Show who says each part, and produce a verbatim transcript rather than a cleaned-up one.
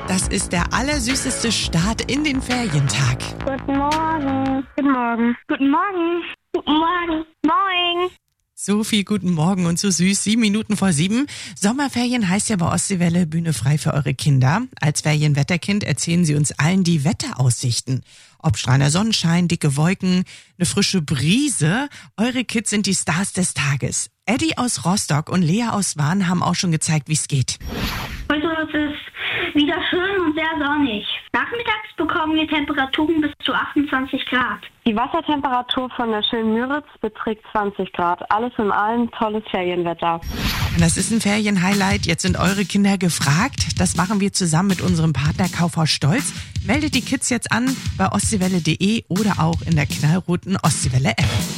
Speaker 1: Das ist der allersüßeste Start in den Ferientag.
Speaker 2: Guten Morgen. Guten Morgen. Guten Morgen. Guten Morgen. Moin.
Speaker 1: So viel guten Morgen und so süß, sieben Minuten vor sieben. Sommerferien heißt ja bei Ostseewelle Bühne frei für eure Kinder. Als Ferienwetterkind erzählen sie uns allen die Wetteraussichten. Ob strahlender Sonnenschein, dicke Wolken, eine frische Brise. Eure Kids sind die Stars des Tages. Eddie aus Rostock und Lea aus Wahn haben auch schon gezeigt, wie es geht.
Speaker 3: Heute ist es wieder schön und sehr sonnig. Nachmittags bekommen wir Temperaturen bis zu achtundzwanzig Grad.
Speaker 2: Die Wassertemperatur von der schönen Müritz beträgt zwanzig Grad. Alles in allem tolles Ferienwetter.
Speaker 1: Das ist ein Ferienhighlight. Jetzt sind eure Kinder gefragt. Das machen wir zusammen mit unserem Partner Kaufhaus Stolz. Meldet die Kids jetzt an bei ostseewelle punkt de oder auch in der knallroten Ostseewelle App.